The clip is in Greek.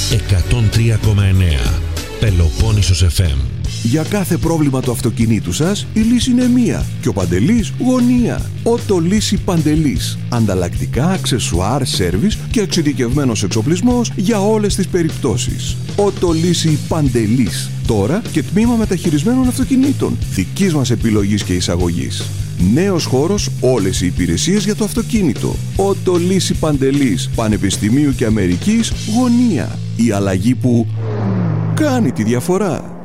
103,9 Πελοπόννησος FM. Για κάθε πρόβλημα του αυτοκινήτου σας, η λύση είναι μία και ο Παντελής γωνία. Ότο Λύση Παντελής. Ανταλλακτικά, αξεσουάρ, σέρβις και εξειδικευμένος εξοπλισμός για όλες τις περιπτώσεις. Ότο Λύση Παντελής. Τώρα και τμήμα μεταχειρισμένων αυτοκινήτων. Δικής μας επιλογής και εισαγωγής. Νέος χώρος, όλες οι υπηρεσίες για το αυτοκίνητο. Ότο Λύση Παντελής. Πανεπιστημίου και Αμερικής γωνία. Η αλλαγή που κάνει τη διαφορά.